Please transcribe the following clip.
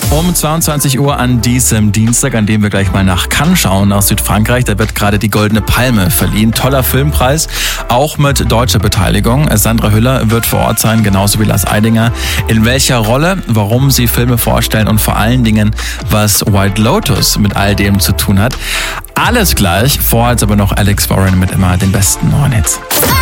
Um 22 Uhr an diesem Dienstag, an dem wir gleich mal nach Cannes schauen, aus Südfrankreich. Da wird gerade die Goldene Palme verliehen. Toller Filmpreis, auch mit deutscher Beteiligung. Sandra Hüller wird vor Ort sein, genauso wie Lars Eidinger. In welcher Rolle, warum sie Filme vorstellen und vor allen Dingen, was White Lotus mit all dem zu tun hat. Alles gleich, vorher jetzt aber noch Alex Warren mit immer den besten neuen Hits.